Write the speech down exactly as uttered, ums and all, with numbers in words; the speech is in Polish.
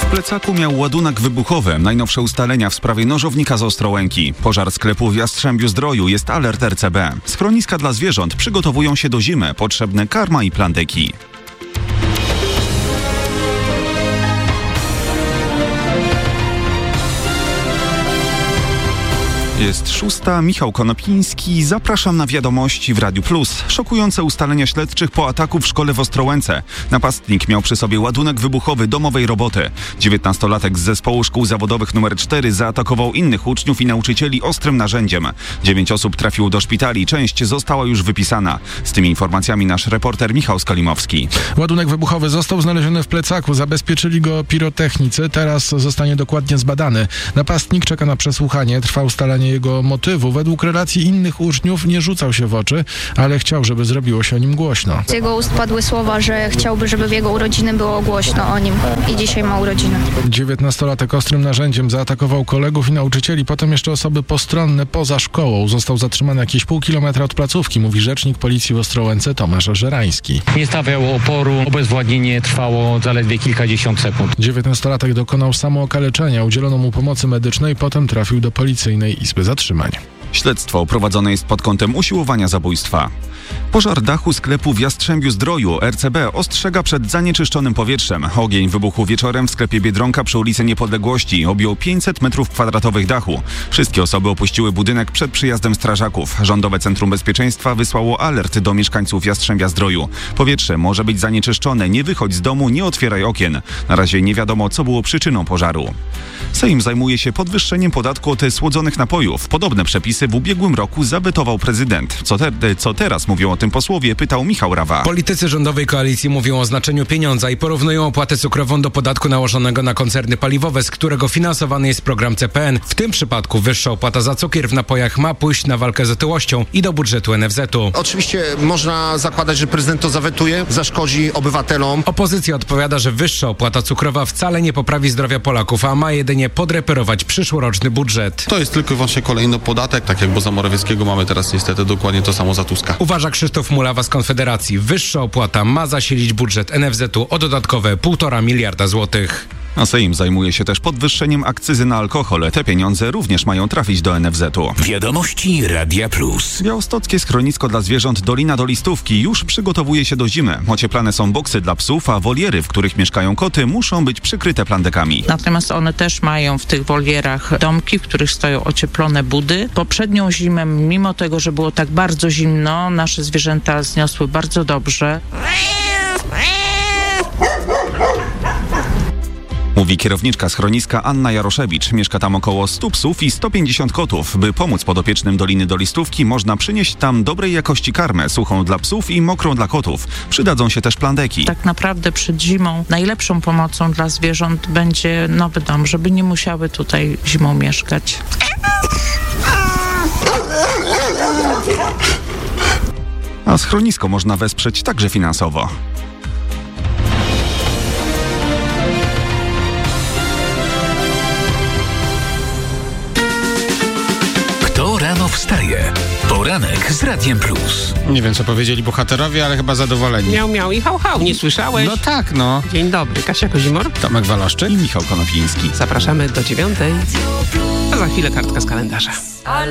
plecaku miał ładunek wybuchowy. Najnowsze ustalenia w sprawie nożownika z Ostrołęki. Pożar sklepu w Jastrzębiu-Zdroju, jest alert R C B. Schroniska dla zwierząt przygotowują się do zimy. Potrzebne karma i plandyki. Jest szósta, Michał Konopiński. Zapraszam na wiadomości w Radiu Plus. Szokujące ustalenia śledczych po ataku w szkole w Ostrołęce. Napastnik miał przy sobie ładunek wybuchowy domowej roboty. dziewiętnastolatek z zespołu szkół zawodowych numer cztery zaatakował innych uczniów i nauczycieli ostrym narzędziem. Dziewięć osób trafiło do szpitali, część została już wypisana. Z tymi informacjami nasz reporter Michał Skolimowski. Ładunek wybuchowy został znaleziony w plecaku. Zabezpieczyli go pirotechnicy. Teraz zostanie dokładnie zbadany. Napastnik czeka na przesłuchanie. Trwa ustalenie jego motywu. Według relacji innych uczniów nie rzucał się w oczy, ale chciał, żeby zrobiło się o nim głośno. Z jego ust padły słowa, że chciałby, żeby w jego urodziny było głośno o nim i dzisiaj ma urodziny. dziewiętnastolatek ostrym narzędziem zaatakował kolegów i nauczycieli, potem jeszcze osoby postronne poza szkołą. Został zatrzymany jakieś pół kilometra od placówki, mówi rzecznik policji w Ostrołęce Tomasz Żerański. Nie stawiał oporu, obezwładnienie trwało zaledwie kilkadziesiąt sekund. dziewiętnastolatek dokonał samookaleczenia, udzielono mu pomocy medycznej, potem trafił do policyjnej izby zatrzymań. Śledztwo prowadzone jest pod kątem usiłowania zabójstwa. Pożar dachu sklepu w Jastrzębiu-Zdroju. R C B ostrzega przed zanieczyszczonym powietrzem. Ogień wybuchł wieczorem w sklepie Biedronka przy ulicy Niepodległości. Objął pięćset metrów kwadratowych dachu. Wszystkie osoby opuściły budynek przed przyjazdem strażaków. Rządowe Centrum Bezpieczeństwa wysłało alert do mieszkańców Jastrzębia-Zdroju. Powietrze może być zanieczyszczone. Nie wychodź z domu, nie otwieraj okien. Na razie nie wiadomo, co było przyczyną pożaru. Sejm zajmuje się podwyższeniem podatku od słodzonych napojów. Podobne przepisy w ubiegłym roku zawetował prezydent. Co, te, co teraz mówią o tym posłowie, pytał Michał Rawa. Politycy rządowej koalicji mówią o znaczeniu pieniądza i porównują opłatę cukrową do podatku nałożonego na koncerny paliwowe, z którego finansowany jest program C P N. W tym przypadku wyższa opłata za cukier w napojach ma pójść na walkę z otyłością i do budżetu N F Z u. Oczywiście można zakładać, że prezydent to zawetuje, zaszkodzi obywatelom. Opozycja odpowiada, że wyższa opłata cukrowa wcale nie poprawi zdrowia Polaków, a ma jedynie podreperować przyszłoroczny budżet. To jest tylko i wyłącznie kolejny podatek, tak jak za Morawieckiego mamy teraz niestety dokładnie to samo za Tuska. Uważa Krzysztof Mulawa z Konfederacji. Wyższa opłata ma zasilić budżet N F Z u o dodatkowe półtora miliarda złotych. A Sejm zajmuje się też podwyższeniem akcyzy na alkohol. Te pieniądze również mają trafić do N F Z u. Wiadomości Radia Plus. Białostockie schronisko dla zwierząt Dolina do Listówki już przygotowuje się do zimy. Ocieplane są boksy dla psów, a woliery, w których mieszkają koty, muszą być przykryte plandekami. Natomiast one też mają w tych wolierach domki, w których stoją ocieplone budy. Poprzednią zimę, mimo tego, że było tak bardzo zimno, nasze zwierzęta zniosły bardzo dobrze. Mówi kierowniczka schroniska Anna Jaroszewicz. Mieszka tam około stu psów i sto pięćdziesiąt kotów. By pomóc podopiecznym Doliny do Listówki, można przynieść tam dobrej jakości karmę, suchą dla psów i mokrą dla kotów. Przydadzą się też plandeki. Tak naprawdę przed zimą najlepszą pomocą dla zwierząt będzie nowy dom, żeby nie musiały tutaj zimą mieszkać. A schronisko można wesprzeć także finansowo. Kto rano wstaje? Poranek z Radiem Plus. Nie wiem, co powiedzieli bohaterowie, ale chyba zadowoleni. Miał, miał i hał, hał. Nie słyszałeś? No tak, no. Dzień dobry. Kasia Kozimor. Tomek Waloszczyk i Michał Konopiński. Zapraszamy do dziewiątej. A za chwilę kartka z kalendarza.